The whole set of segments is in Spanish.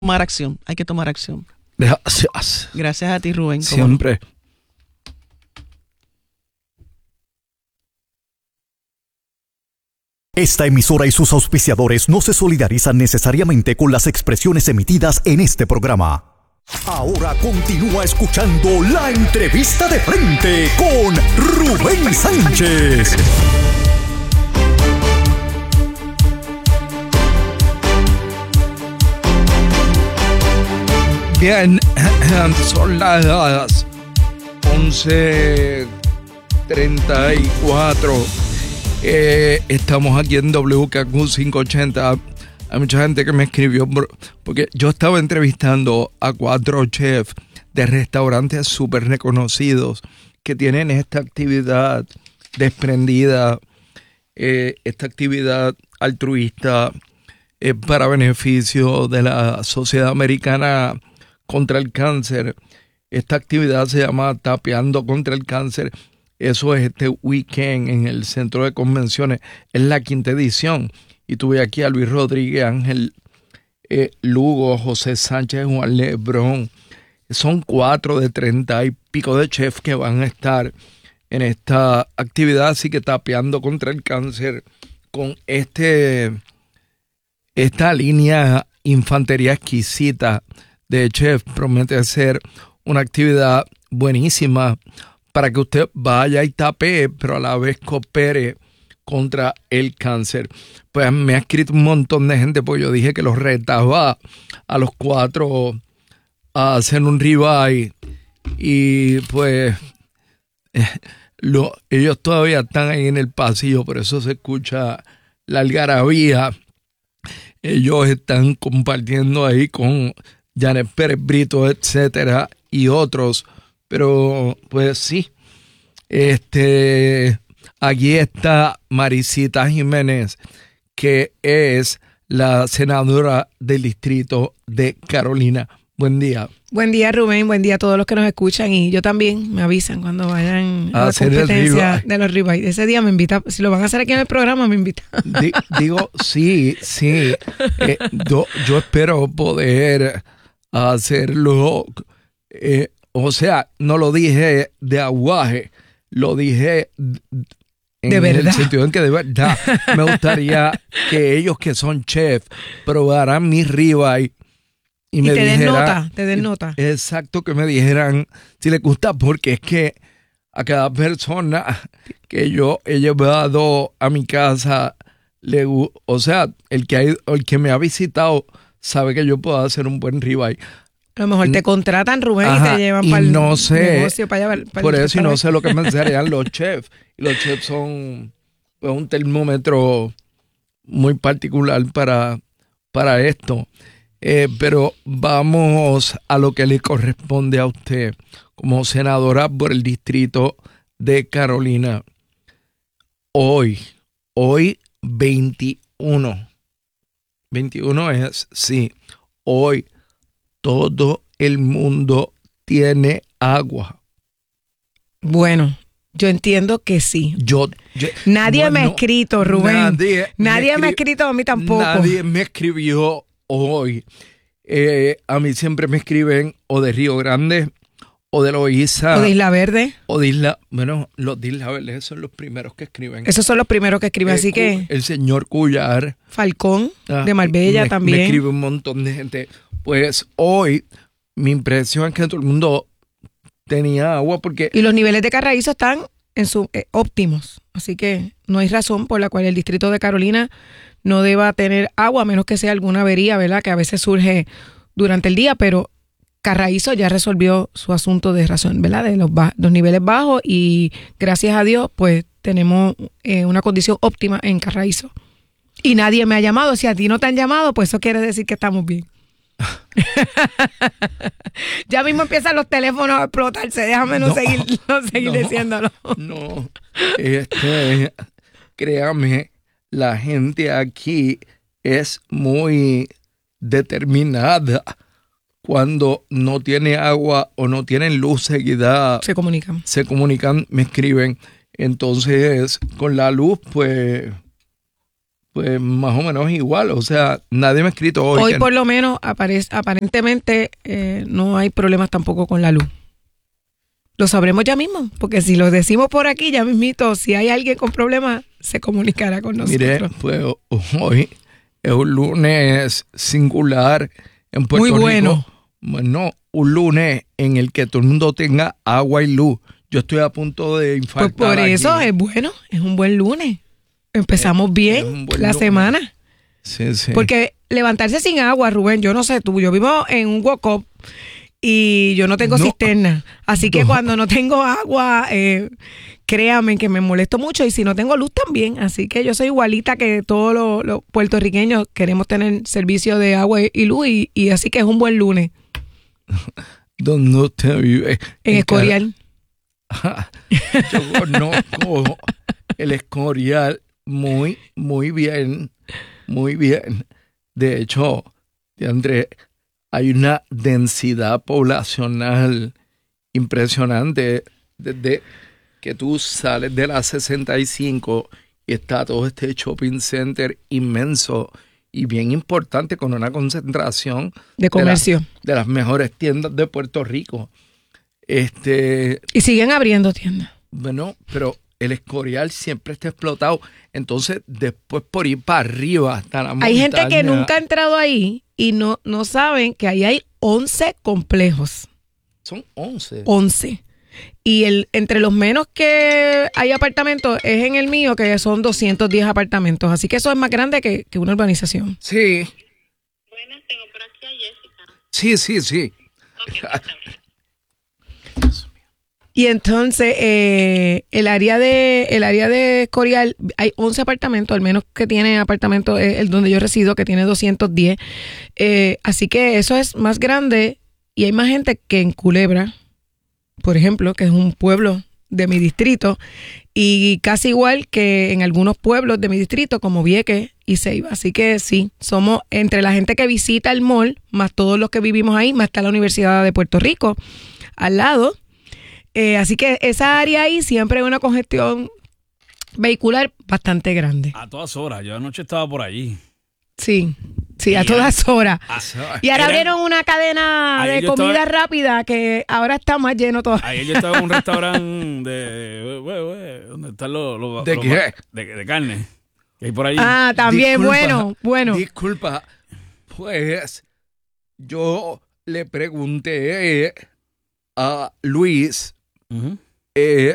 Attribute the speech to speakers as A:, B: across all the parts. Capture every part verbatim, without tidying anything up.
A: tomar acción, hay que tomar acción.
B: Gracias.
A: Gracias a ti, Rubén.
B: Siempre.
C: Esta emisora y sus auspiciadores no se solidarizan necesariamente con las expresiones emitidas en este programa. Ahora continúa escuchando La Entrevista de Frente con Rubén Sánchez.
B: Bien, son las once treinta y cuatro. Eh, estamos aquí en W K Q quinientos ochenta. Hay mucha gente que me escribió porque yo estaba entrevistando a cuatro chefs de restaurantes súper reconocidos que tienen esta actividad desprendida, eh, esta actividad altruista eh, para beneficio de la Sociedad Americana contra el Cáncer. Esta actividad se llama Tapeando contra el Cáncer. Eso es este weekend en el Centro de Convenciones. Es la quinta edición. Y tuve aquí a Luis Rodríguez, Ángel eh, Lugo, José Sánchez, Juan Lebrón. Son cuatro de treinta y pico de chefs que van a estar en esta actividad. Así que Tapeando contra el Cáncer con este esta línea infantería exquisita de chef. Promete ser una actividad buenísima para que usted vaya y tapee, pero a la vez coopere contra el cáncer. Pues me ha escrito un montón de gente, porque yo dije que los retaba a los cuatro a hacer un ribeye, y pues eh, lo, ellos todavía están ahí en el pasillo, por eso se escucha la algarabía. Ellos están compartiendo ahí con Janet Pérez Brito, etcétera, y otros. Pero, pues sí, este, aquí está Marisita Jiménez, que es la senadora del distrito de Carolina. Buen día.
D: Buen día, Rubén. Buen día a todos los que nos escuchan. Y yo también, me avisan cuando vayan a, a la competencia de los ribeye. Ese día me invita, si lo van a hacer aquí en el programa, me invitan.
B: Di, digo, sí, sí. Eh, do, yo espero poder hacerlo. Eh, O sea, no lo dije de aguaje, lo dije en
D: de verdad.
B: el sentido en que de verdad me gustaría que ellos que son chefs probaran mi ribeye y, y me
D: te
B: dijeran,
D: den nota, te den nota.
B: Exacto, que me dijeran si les gusta, porque es que a cada persona que yo he llevado a mi casa, le, o sea, el que, hay, el que me ha visitado sabe que yo puedo hacer un buen ribeye.
D: A lo mejor te contratan, Rubén,
B: Ajá,
D: y te llevan para el
B: no sé,
D: negocio, para allá. Para
B: por
D: el
B: eso y no sé lo que pensarían los chefs. Y los chefs son pues, un termómetro muy particular para, para esto. Eh, pero vamos a lo que le corresponde a usted como senadora por el distrito de Carolina. Hoy, hoy veintiuno. veintiuno es, sí, hoy. Todo el mundo tiene agua.
D: Bueno, yo entiendo que sí.
B: Yo, yo
D: nadie
B: no,
D: me ha
B: no,
D: escrito, Rubén.
B: Nadie,
D: nadie me,
B: me
D: ha escrito, a mí tampoco.
B: Nadie me escribió hoy. Eh, a mí siempre me escriben o de Río Grande, o de Loíza.
D: O de Isla Verde.
B: O de Isla, bueno, los de Isla Verde son los primeros que escriben.
D: Esos son los primeros que escriben,
B: eh,
D: así que...
B: El señor Cuyar.
D: Falcón,
B: ah,
D: de Marbella
B: me,
D: también.
B: Me escribe un montón de gente. Pues hoy mi impresión es que todo el mundo tenía agua porque...
D: Y los niveles de Carraízo están en su, eh, óptimos. Así que no hay razón por la cual el distrito de Carolina no deba tener agua, a menos que sea alguna avería, ¿verdad? Que a veces surge durante el día, pero Carraízo ya resolvió su asunto de razón, ¿verdad? De los, ba- los niveles bajos, y gracias a Dios, pues tenemos eh, una condición óptima en Carraízo. Y nadie me ha llamado. Si a ti no te han llamado, pues eso quiere decir que estamos bien. Ya mismo empiezan los teléfonos a explotarse. Déjame no, no seguir, no seguir no, diciéndolo.
B: No, este, créame, la gente aquí es muy determinada. Cuando no tiene agua o no tienen luz seguida,
D: se comunican.
B: Se comunican, me escriben. Entonces, con la luz, pues, pues más o menos igual. O sea, nadie me ha escrito hoy.
D: Hoy
B: que
D: por lo menos aparece, aparentemente eh, no hay problemas tampoco con la luz. Lo sabremos ya mismo, porque si lo decimos por aquí, ya mismito, si hay alguien con problemas, se comunicará con nosotros.
B: Mire, pues hoy es un lunes singular en Puerto
D: Muy
B: Rico.
D: bueno.
B: Bueno, un lunes en el que todo el mundo tenga agua y luz. Yo estoy a punto de infartar.
D: Pues por eso
B: aquí.
D: es bueno, es un buen lunes. Empezamos
B: Es-
D: bien
B: es un buen
D: la
B: lunes.
D: semana.
B: Sí, sí.
D: Porque levantarse sin agua, Rubén, yo no sé tú, yo vivo en un walk-up y yo no tengo
B: No.
D: cisterna. Así que
B: No.
D: cuando no tengo agua, eh, créame que me molesto mucho y si no tengo luz también. Así que yo soy igualita que todos los, los puertorriqueños, queremos tener servicio de agua y luz y, y así que es un buen lunes
B: ¿Dónde usted vive?
D: en Escorial.
B: Yo conozco el Escorial muy, muy bien, muy bien. De hecho, de Andrés, hay una densidad poblacional impresionante desde que tú sales de la sesenta y cinco y está todo este shopping center inmenso y bien importante con una concentración
D: De comercio.
B: de, la- de las mejores tiendas de Puerto Rico. Este,
D: Y siguen abriendo tiendas.
B: bueno, pero el Escorial siempre está explotado. Entonces, después por ir para arriba hasta la montaña.
D: Hay gente que nunca ha entrado ahí y no, no saben que ahí hay once complejos.
B: Son once.
D: once. Y el, entre los menos que hay apartamentos es en el mío, que son doscientos diez apartamentos. Así que eso es más grande que, que una urbanización.
B: Sí,
E: Buenas, tengo por aquí a Jessica.
B: sí, sí, sí.
D: Y entonces eh, el área de el área de Escorial hay once apartamentos, al menos que tiene apartamentos es el donde yo resido, que tiene doscientos diez. Eh, así que eso es más grande y hay más gente que en Culebra, por ejemplo, que es un pueblo de mi distrito, y casi igual que en algunos pueblos de mi distrito como Vieques y Ceiba. Así que sí, somos entre la gente que visita el mall, más todos los que vivimos ahí, más está la Universidad de Puerto Rico al lado. Eh, así que esa área ahí siempre hay una congestión vehicular bastante grande.
F: A todas horas. Yo anoche estaba por allí.
D: Sí, sí, a
F: Y
D: todas horas.
F: Ah,
D: Y ahora
F: Era-
D: abrieron una cadena
F: Ayer
D: de
F: yo
D: comida
F: estaba-
D: rápida que ahora está más lleno todavía.
F: Ayer yo estaba en un restaurante de... we- we- donde están los... los-
B: ¿De
F: los-
B: qué?
F: De, de carne. Que hay por ahí.
D: Ah, también,
B: Disculpa,
D: bueno, bueno.
B: Disculpa, pues yo le pregunté a Luis
F: Ujú.
B: eh,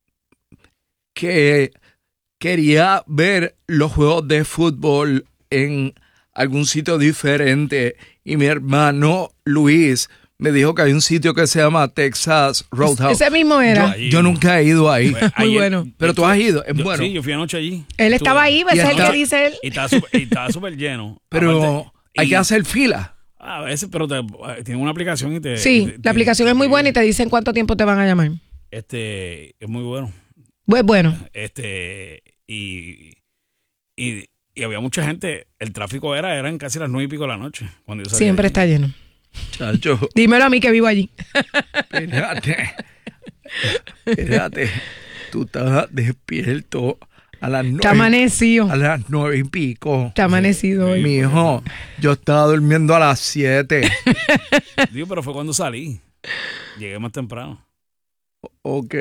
B: que quería ver los juegos de fútbol en algún sitio diferente y mi hermano Luis me dijo que hay un sitio que se llama Texas Roadhouse.
D: Ese mismo era.
F: Yo-
B: Yo nunca he ido ahí.
F: Pues,
D: Muy
F: ayer-
D: bueno.
B: Pero tú has ido, es
F: yo-
B: bueno.
F: Sí, yo fui anoche allí.
D: Él
F: Estuve-
D: estaba ahí, ese
B: Y
D: es el
B: está-
D: que dice él.
F: Y estaba súper y estaba súper lleno.
B: Pero
F: Aparte,
B: hay
F: y-
B: que hacer fila.
F: A veces, pero te, tiene una aplicación y te...
D: Sí,
F: te- te-
D: la aplicación es muy buena y te dicen cuánto tiempo te van a llamar.
F: Este, es muy bueno.
D: Pues bueno,
F: Este, y, y, y había mucha gente. El tráfico era, eran casi las nueve y pico de la noche. Cuando yo salí
D: siempre
F: de
D: está
F: allí.
D: lleno.
B: Chacho,
D: Dímelo a mí que vivo allí.
B: espérate. Espérate. Tú estás despierto a las
D: Está
B: nueve.
D: amanecido.
B: A las nueve y pico.
D: Está amanecido hoy.
B: Mi hijo, yo estaba durmiendo a las siete.
F: Digo, pero fue cuando salí. Llegué más temprano.
B: Ok.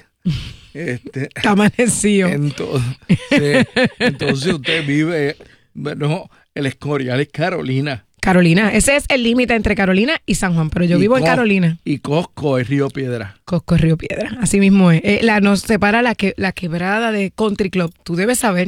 B: Este,
D: Está amanecido.
B: entonces, entonces usted vive, bueno, el Escorial es Carolina.
D: Carolina, ese es el límite entre Carolina y San Juan, pero yo
B: Y
D: vivo en
B: Cos-
D: Carolina.
B: Y Costco es Río Piedra.
D: Cosco Río Piedra, así mismo es. Eh, la, nos separa la, que, la quebrada de Country Club. Tú debes saber.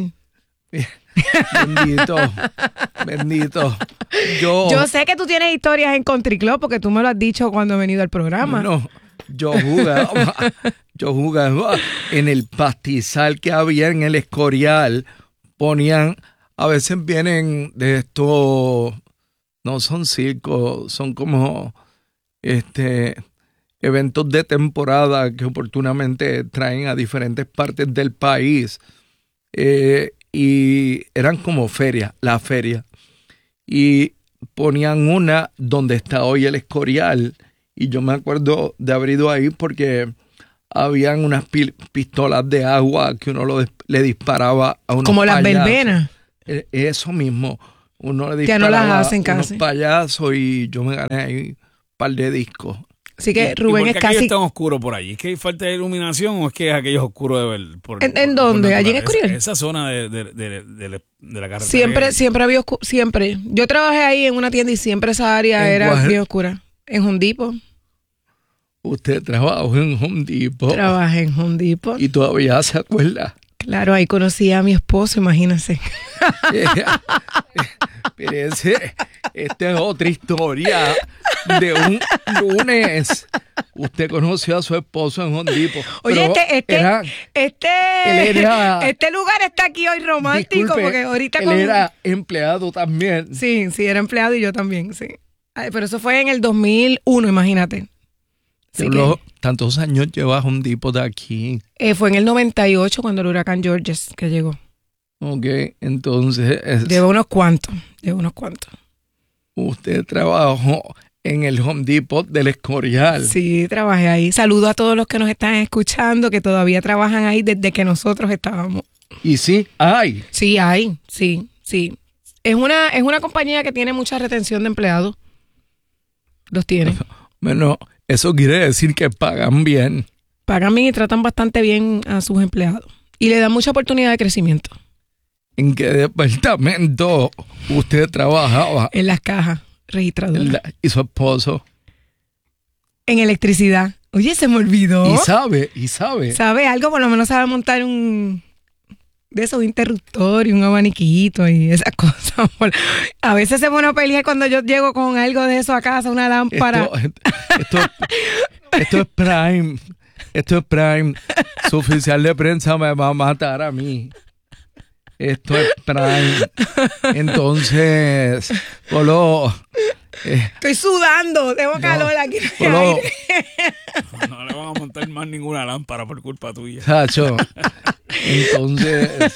B: Bendito, bendito. Yo,
D: Yo sé que tú tienes historias en Country Club porque tú me lo has dicho cuando he venido al programa.
B: no, yo jugaba, yo jugaba en el pastizal que había en el Escorial. Ponían, a veces vienen de estos, no son circos, son como este eventos de temporada que oportunamente traen a diferentes partes del país. Eh, y eran como ferias, la feria. Y ponían una donde está hoy el Escorial. Y yo me acuerdo de haber ido ahí porque habían unas pi- pistolas de agua que uno lo des- le disparaba a unos
D: Como las
B: payasos.
D: verbenas.
B: eh, eso mismo. Uno le
D: Ya no las
B: disparaba
D: hacen
B: unos
D: casi.
B: payasos y yo me gané ahí un par de discos.
D: Así que
F: ¿Y
D: Rubén
F: por
D: es
F: qué aquello
D: casi...
F: es tan oscuro por allí? ¿Es que hay falta de iluminación o es que es aquello oscuro de ver? Por,
D: ¿En- en
F: por- por
D: dónde? ¿Allí en
F: naturaleza?
D: Escorial?
F: Esa zona de, de, de, de, de- de la carretera.
D: Siempre, siempre había oscu- siempre. Yo trabajé ahí en una tienda y siempre esa área
B: ¿En
D: era
B: cuál?
D: bien oscura. En Home Depot.
B: Usted trabajó en Home Depot
D: Trabajé en Home Depot.
B: y todavía se acuerda.
D: Claro, ahí conocí a mi esposo, imagínense.
B: Pero ese, esta es otra historia de un lunes. Usted conoció a su esposo en Home Depot.
D: Oye,
B: pero
D: este, este,
B: era-
D: este,
B: él era-
D: este lugar está aquí hoy romántico
B: disculpe,
D: porque ahorita
B: él
D: con...
B: era empleado también.
D: Sí, sí, era empleado y yo también, sí. Ay, pero eso fue en el dos mil uno, imagínate. Así
B: Yo
D: que,
B: lo- tantos años lleva Home Depot de aquí.
D: eh, fue en el noventa y ocho cuando el huracán Georges que llegó.
B: Ok, entonces es-
D: Lleva unos cuantos, lleva unos cuantos.
B: usted trabajó en el Home Depot del Escorial.
D: Sí, trabajé ahí. Saludo a todos los que nos están escuchando, que todavía trabajan ahí desde que nosotros estábamos.
B: Y sí, hay.
D: Sí, hay, sí, sí. Es una, es una compañía que tiene mucha retención de empleados. Los tiene.
B: Bueno, eso quiere decir que pagan bien.
D: Pagan bien y tratan bastante bien a sus empleados. Y le dan mucha oportunidad de crecimiento
B: ¿En qué departamento usted trabajaba?
D: en las cajas registradoras.
B: La- y su esposo.
D: En electricidad. Oye, se me olvidó.
B: Y sabe, y sabe.
D: ¿Sabe algo? Por lo menos sabe montar un... de esos interruptores y un abaniquito y esas cosas. A veces se pone a pelear cuando yo llego con algo de eso a casa, una lámpara.
B: Esto, esto, esto es Prime. Esto es Prime. Su oficial de prensa me va a matar a mí. Esto es Prime. Entonces, Polo, eh,
D: Estoy sudando, tengo calor aquí. en el
B: Polo,
D: aire.
F: No le van a montar más ninguna lámpara por culpa tuya.
B: Sacho. Entonces,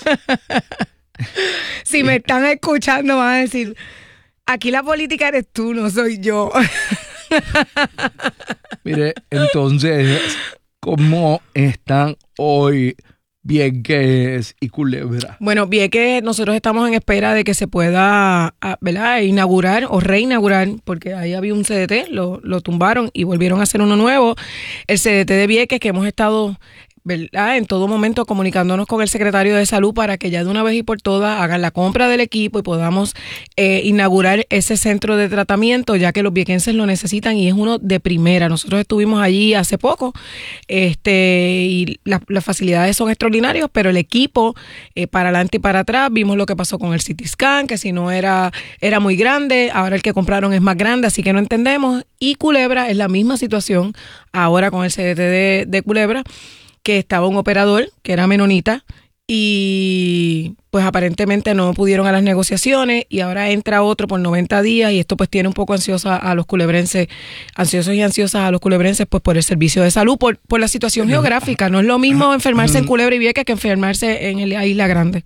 D: Si me están escuchando van a decir, aquí la política eres tú, no soy yo.
B: mire, entonces, ¿cómo están hoy Vieques y Culebra?
D: Bueno, bien que nosotros estamos en espera de que se pueda, ah, ¿verdad?, inaugurar o reinaugurar, porque ahí había un C D T, lo, lo tumbaron y volvieron a hacer uno nuevo. El C D T de Vieques, que hemos estado, ¿verdad?, en todo momento comunicándonos con el secretario de Salud para que ya de una vez y por todas hagan la compra del equipo y podamos eh, inaugurar ese centro de tratamiento, ya que los viequenses lo necesitan y es uno de primera. Nosotros estuvimos allí hace poco este y la- las facilidades son extraordinarias, pero el equipo eh, para adelante y para atrás, vimos lo que pasó con el C T scan, que si no era, era muy grande, ahora el que compraron es más grande, así que no entendemos. Y Culebra es la misma situación ahora con el C D T de, de Culebra, que estaba un operador que era menonita y pues aparentemente no pudieron a las negociaciones y ahora entra otro por noventa días y esto pues tiene un poco ansiosa a los culebrenses, ansiosos y ansiosas a los culebrenses pues por el servicio de salud, por, por la situación geográfica. No es lo mismo enfermarse en Culebra y Vieques que enfermarse en la Isla Grande.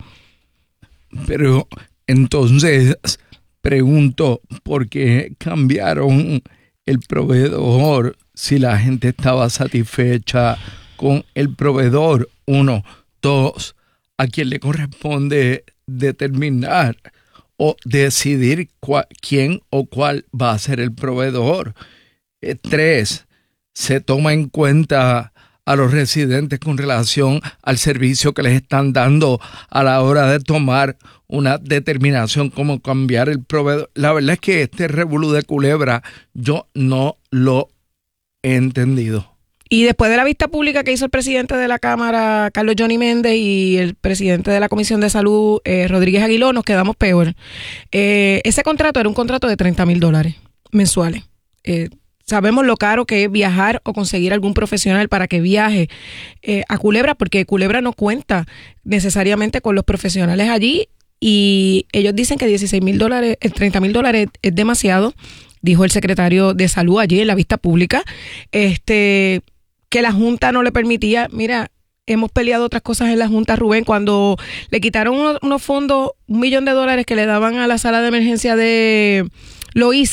B: Pero entonces, pregunto, ¿por qué cambiaron el proveedor si la gente estaba satisfecha con el proveedor? Uno. Dos, ¿a quién le corresponde determinar o decidir cua- quién o cuál va a ser el proveedor? Eh, tres, ¿se toma en cuenta a los residentes con relación al servicio que les están dando a la hora de tomar una determinación como cambiar el proveedor? La verdad es que este revolú de Culebra yo no lo he entendido.
D: Y después de la vista pública que hizo el presidente de la Cámara, Carlos Johnny Méndez, y el presidente de la Comisión de Salud, eh, Rodríguez Aguiló, nos quedamos peor. Eh, ese contrato era un contrato de treinta mil dólares mensuales. Eh, sabemos lo caro que es viajar o conseguir algún profesional para que viaje eh, a Culebra, porque Culebra no cuenta necesariamente con los profesionales allí y ellos dicen que dieciséis mil dólares, treinta mil dólares es demasiado, dijo el secretario de Salud allí en la vista pública, este que la Junta no le permitía. Mira, hemos peleado otras cosas en la Junta, Rubén, cuando le quitaron unos, unos fondos, un millón de dólares que le daban a la sala de emergencia de Loíza,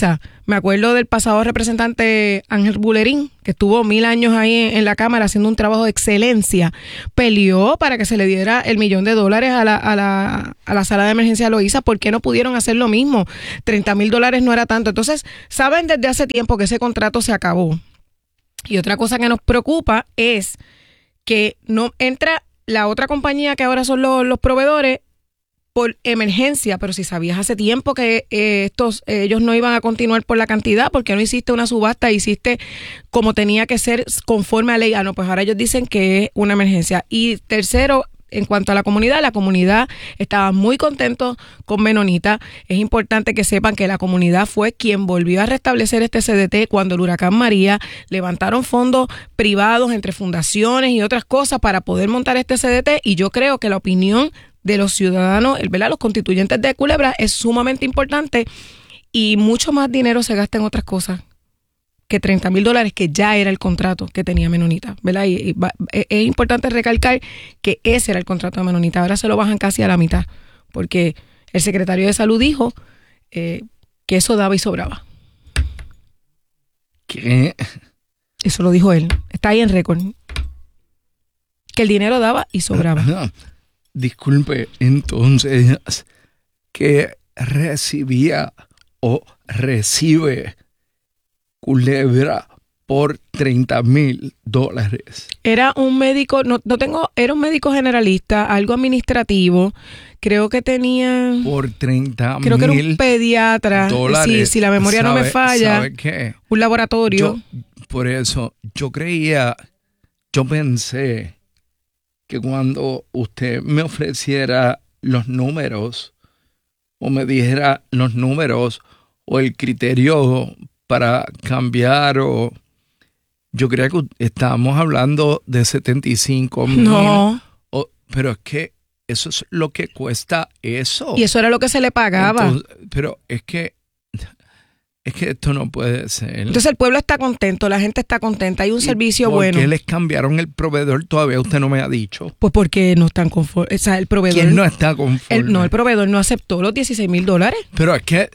D: Me acuerdo del pasado representante Ángel Bulerín, que estuvo mil años ahí en, en la Cámara haciendo un trabajo de excelencia. Peleó para que se le diera el millón de dólares a la, a la, a la sala de emergencia Loíza. ¿Por qué no pudieron hacer lo mismo? treinta mil dólares no era tanto. Entonces, saben desde hace tiempo que ese contrato se acabó. Y otra cosa que nos preocupa es que no entra la otra compañía que ahora son los, los proveedores por emergencia, pero si sabías hace tiempo que eh, estos eh, ellos no iban a continuar por la cantidad, porque no hiciste una subasta, hiciste como tenía que ser conforme a ley. Ah, no, pues ahora ellos dicen que es una emergencia. Y tercero, en cuanto a la comunidad, la comunidad estaba muy contento con Menonita. Es importante que sepan que la comunidad fue quien volvió a restablecer este C D T cuando el huracán María. Levantaron fondos privados entre fundaciones y otras cosas para poder montar este C D T, y yo creo que la opinión de los ciudadanos, ¿verdad?, los constituyentes de Culebra es sumamente importante, y mucho más dinero se gasta en otras cosas que treinta mil dólares, que ya era el contrato que tenía Menonita, ¿verdad? Y, y va, es importante recalcar que ese era el contrato de Menonita. Ahora se lo bajan casi a la mitad, porque el secretario de Salud dijo eh, que eso daba y sobraba.
B: ¿Qué?
D: Eso lo dijo él. Está ahí en récord. Que el dinero daba y sobraba.
B: Ajá. Disculpe, entonces, ¿qué recibía o recibe Culebra por treinta mil dólares?
D: Era un médico, no, no tengo, era un médico generalista, algo administrativo. Creo que tenía...
B: Por treinta mil
D: Creo que era un pediatra.
B: dólares.
D: Si, si la memoria
B: ¿Sabe,
D: no me falla.
B: ¿Sabe qué?
D: Un laboratorio.
B: Yo, por eso, yo creía, yo pensé que cuando usted me ofreciera los números o me dijera los números o el criterio para cambiar, o yo creía que estábamos hablando de setenta y cinco mil.
D: No.
B: O, pero es que eso es lo que cuesta eso.
D: Y eso era lo que se le pagaba.
B: Entonces, pero es que es que esto no puede ser.
D: Entonces el pueblo está contento, la gente está contenta, hay un servicio
B: ¿Por
D: bueno.
B: ¿Por qué les cambiaron el proveedor? Todavía usted no me ha dicho.
D: Pues porque no están conformes. O sea, el proveedor.
B: ¿Quién no está conforme?
D: El, no, el proveedor no aceptó los dieciséis mil dólares.
B: Pero es que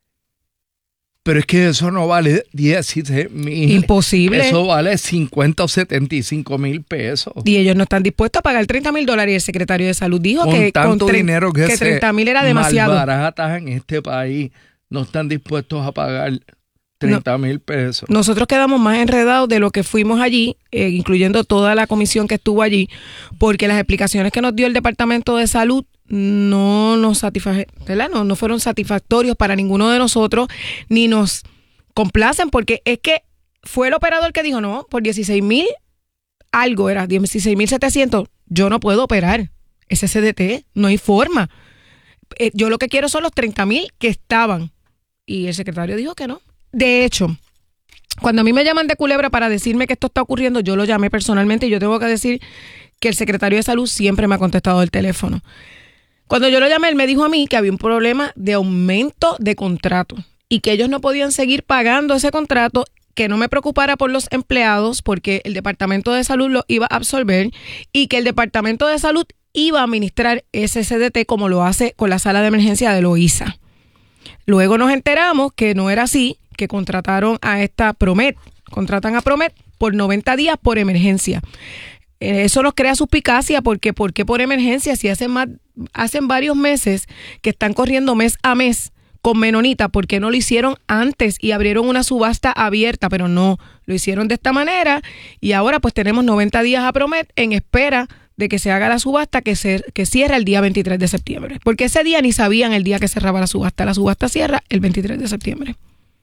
B: Pero es que eso no vale dieciséis mil.
D: Imposible.
B: Eso vale cincuenta o setenta y cinco mil pesos.
D: Y ellos no están dispuestos a pagar treinta mil dólares. Y el secretario de Salud dijo
B: con
D: que
B: tanto
D: con
B: dinero que,
D: que treinta mil era demasiado.
B: Malbaratas en este país, no están dispuestos a pagar treinta mil pesos.
D: Nosotros quedamos más enredados de lo que fuimos allí, eh, incluyendo toda la comisión que estuvo allí, porque las explicaciones que nos dio el Departamento de Salud no nos satisfaje, ¿verdad? No, no fueron satisfactorios para ninguno de nosotros, ni nos complacen, porque es que fue el operador que dijo, no, por dieciséis mil, algo era, dieciséis mil setecientos, yo no puedo operar ese C D T, no hay forma. Eh, yo lo que quiero son los treinta mil que estaban. Y el secretario dijo que no. De hecho, cuando a mí me llaman de Culebra para decirme que esto está ocurriendo, yo lo llamé personalmente y yo tengo que decir que el secretario de Salud siempre me ha contestado el teléfono. Cuando yo lo llamé, él me dijo a mí que había un problema de aumento de contrato y que ellos no podían seguir pagando ese contrato, que no me preocupara por los empleados porque el Departamento de Salud lo iba a absorber y que el Departamento de Salud iba a administrar ese C D T como lo hace con la sala de emergencia de Loíza. Luego nos enteramos que no era así, que contrataron a esta Promet, contratan a Promet por noventa días por emergencia. Eso nos crea suspicacia porque ¿por qué por emergencia? Si hacen más, hacen varios meses que están corriendo mes a mes con Menonita, ¿por qué no lo hicieron antes y abrieron una subasta abierta? Pero no, lo hicieron de esta manera y ahora pues tenemos noventa días a Promet en espera de que se haga la subasta que, se, que cierra el día veintitrés de septiembre. Porque ese día ni sabían el día que cerraba la subasta. La subasta cierra el veintitrés de septiembre.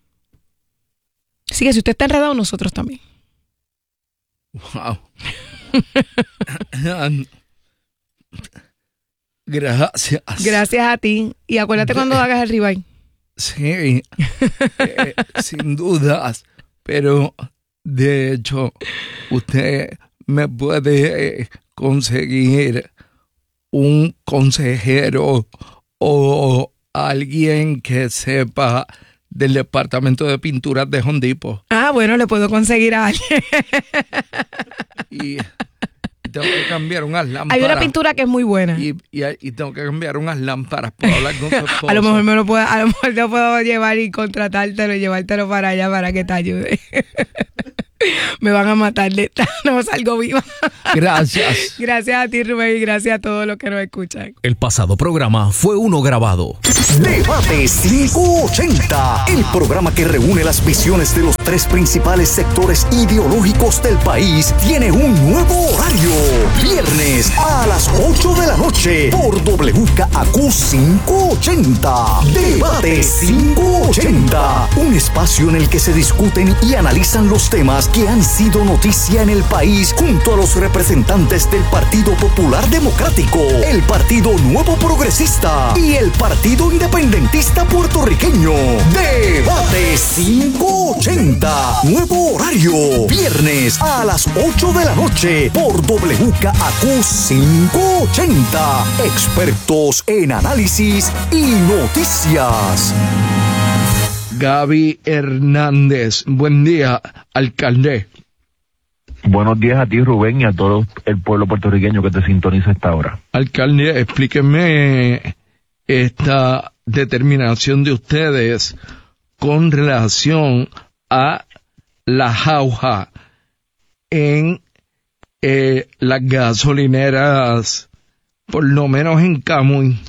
D: Así que si usted está enredado, nosotros también.
B: Wow. Gracias.
D: Gracias a ti. Y acuérdate cuando hagas el ribeye.
B: Sí, eh, sin dudas. Pero, de hecho, usted me puede conseguir un consejero o alguien que sepa del departamento de pinturas de Home Depot.
D: Ah, bueno, le puedo conseguir a alguien.
B: Y, tengo que cambiar unas lámparas.
D: Hay una pintura que es muy buena.
B: Y, y, y tengo que cambiar unas lámparas para hablar con tu esposo.
D: A lo mejor me lo puedo, a lo mejor te puedo llevar y contratártelo y llevártelo para allá para que te ayude. Me van a matar de esta, no salgo viva.
B: Gracias.
D: Gracias a ti, Rubén, y gracias a todos los que nos escuchan.
C: El pasado programa fue uno grabado. Debate quinientos ochenta, el programa que reúne las visiones de los tres principales sectores ideológicos del país, tiene un nuevo horario. Viernes a las ocho de la noche por W K A Q quinientos ochenta. Debate quinientos ochenta, un espacio en el que se discuten y analizan los temas que han sido noticia en el país junto a los representantes del Partido Popular Democrático, el Partido Nuevo Progresista y el Partido Independentista Puertorriqueño. Debate quinientos ochenta, nuevo horario, viernes a las ocho de la noche por W K A Q quinientos ochenta. Expertos en análisis y noticias.
B: Gaby Hernández, buen día, alcalde.
G: Buenos días a ti, Rubén, y a todo el pueblo puertorriqueño que te sintoniza a esta hora.
B: Alcalde, explíqueme esta determinación de ustedes con relación a la jauja en eh, las gasolineras, por lo menos en Camuy.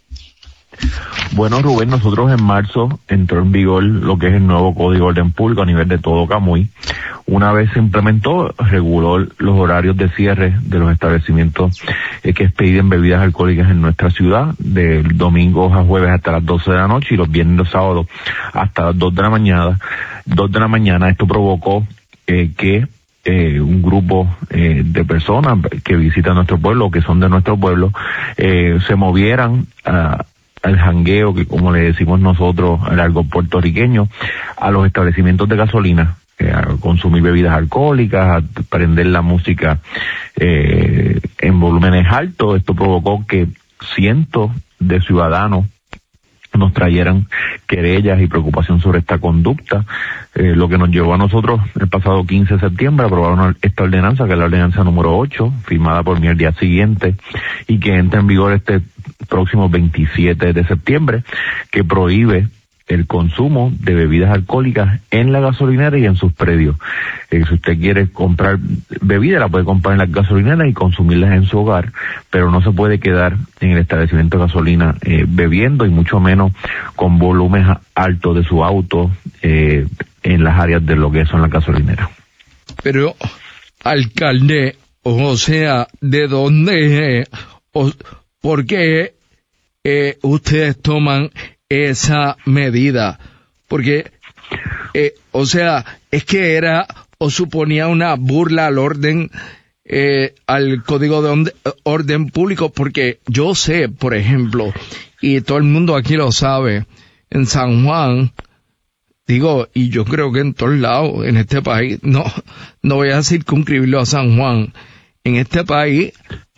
G: Bueno, Rubén, nosotros en marzo entró en vigor lo que es el nuevo Código de Orden Público a nivel de todo Camuy. Una vez se implementó, reguló los horarios de cierre de los establecimientos eh, que expiden bebidas alcohólicas en nuestra ciudad, del domingo a jueves hasta las doce de la noche y los viernes y los sábados hasta las dos de la mañana. dos de la mañana, esto provocó eh, que Eh, un grupo eh, de personas que visitan nuestro pueblo, que son de nuestro pueblo, eh, se movieran a, al jangueo, que como le decimos nosotros, al algo puertorriqueño, a los establecimientos de gasolina, eh, a consumir bebidas alcohólicas, a prender la música eh, en volúmenes altos. Esto provocó que cientos de ciudadanos nos trayeran querellas y preocupación sobre esta conducta, eh, lo que nos llevó a nosotros el pasado quince de septiembre a aprobar una, esta ordenanza, que es la ordenanza número ocho, firmada por mí el día siguiente, y que entra en vigor este próximo veintisiete de septiembre, que prohíbe el consumo de bebidas alcohólicas en la gasolinera y en sus predios. Eh, si usted quiere comprar bebida, la puede comprar en las gasolineras y consumirlas en su hogar, pero no se puede quedar en el establecimiento de gasolina eh, bebiendo, y mucho menos con volúmenes altos de su auto eh, en las áreas de lo que son las gasolineras.
B: Pero, alcalde, o sea, ¿de dónde, eh, o, por qué eh, ustedes toman esa medida? Porque, eh, o sea, es que era o suponía una burla al orden, eh, al Código de Orden, orden Público, porque yo sé, por ejemplo, y todo el mundo aquí lo sabe, en San Juan, digo, y yo creo que en todos lados, en este país, no, no voy a circunscribirlo a San Juan, en este país,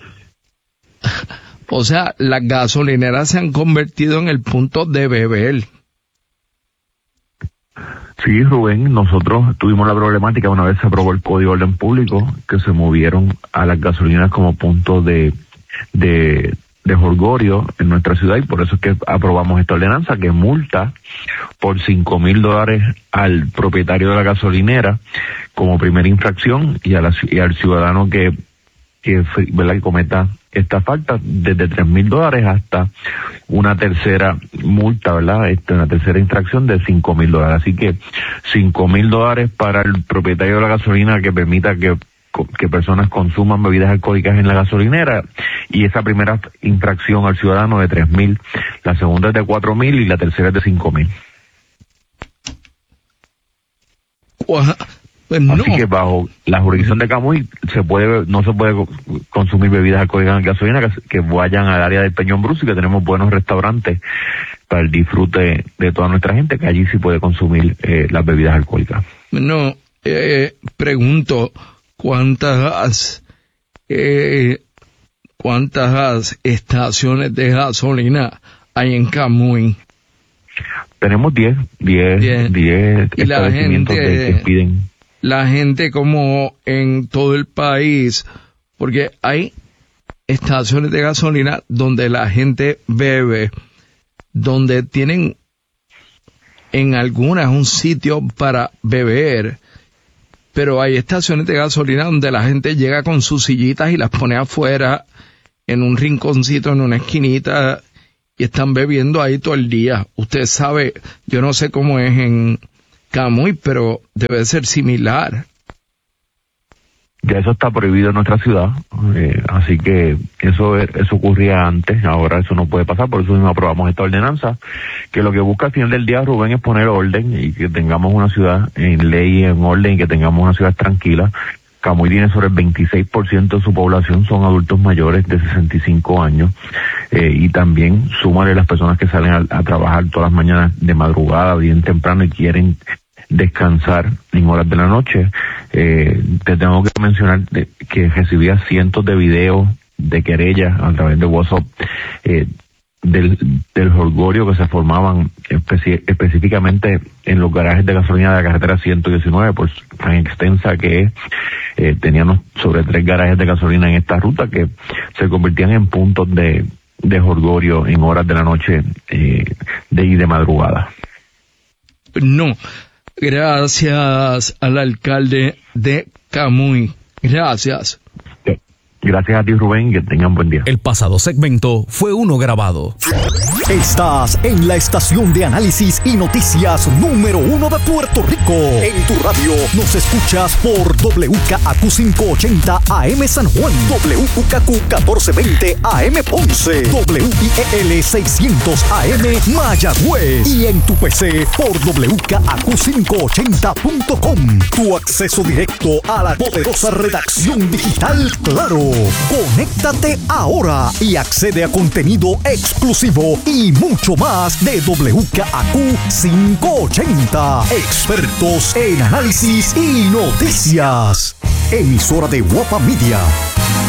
B: o sea, las gasolineras se han convertido en el punto de beber.
G: Sí, Rubén, nosotros tuvimos la problemática una vez se aprobó el Código de Orden Público, que se movieron a las gasolineras como punto de, de, de jolgorio en nuestra ciudad, y por eso es que aprobamos esta ordenanza que multa por cinco mil dólares al propietario de la gasolinera como primera infracción, y, a la, y al ciudadano que, que, ¿verdad?, que cometa esta falta, desde tres mil dólares hasta una tercera multa, ¿verdad? Esta, una tercera infracción de cinco mil dólares. Así que cinco mil dólares para el propietario de la gasolina que permita que, que personas consuman bebidas alcohólicas en la gasolinera, y esa primera infracción al ciudadano de tres mil, la segunda es de cuatro mil y la tercera es de cinco mil.
B: Pues no.
G: Así que bajo la jurisdicción de Camuy se puede, no se puede consumir bebidas alcohólicas en gasolina, que, que vayan al área del Peñón Bruce, y que tenemos buenos restaurantes para el disfrute de toda nuestra gente, que allí sí puede consumir eh, las bebidas alcohólicas.
B: No, eh, pregunto, ¿cuántas eh, cuántas estaciones de gasolina hay en Camuy?
G: Tenemos diez, diez, diez establecimientos
B: gente,
G: de, que piden.
B: La gente, como en todo el país, porque hay estaciones de gasolina donde la gente bebe, donde tienen en algunas un sitio para beber, pero hay estaciones de gasolina donde la gente llega con sus sillitas y las pone afuera en un rinconcito, en una esquinita, y están bebiendo ahí todo el día. Usted sabe, yo no sé cómo es en Camuy, pero debe ser similar.
G: Ya eso está prohibido en nuestra ciudad, eh, así que eso eso ocurría antes, ahora eso no puede pasar, por eso mismo aprobamos esta ordenanza, que lo que busca al final del día, Rubén, es poner orden y que tengamos una ciudad en ley, en orden, y que tengamos una ciudad tranquila. Camuy tiene sobre el veintiséis por ciento de su población son adultos mayores de sesenta y cinco años, eh, y también súmale las personas que salen a, a trabajar todas las mañanas de madrugada, bien temprano, y quieren descansar en horas de la noche. Eh, te tengo que mencionar de, que recibía cientos de videos de querellas a través de WhatsApp eh, del, del jolgorio que se formaban especi- específicamente en los garajes de gasolina de la carretera ciento diecinueve, por tan extensa que es. Eh, teníamos sobre tres garajes de gasolina en esta ruta que se convertían en puntos de, de jolgorio en horas de la noche eh, de, y de madrugada.
B: No. Gracias al alcalde de Camuy. Gracias.
G: Gracias a ti, Rubén, y que tengan buen día.
C: El pasado segmento fue uno grabado. Estás en la estación de análisis y noticias número uno de Puerto Rico. En tu radio nos escuchas por W K A Q quinientos ochenta A M San Juan, W K A Q catorce veinte A M Ponce, W I E L seiscientos A M Mayagüez y en tu P C por W K A Q quinientos ochenta punto com. Tu acceso directo a la poderosa redacción digital Claro. Conéctate ahora y accede a contenido exclusivo y mucho más de W K A Q quinientos ochenta. Expertos en análisis y noticias. Emisora de Guapa Media.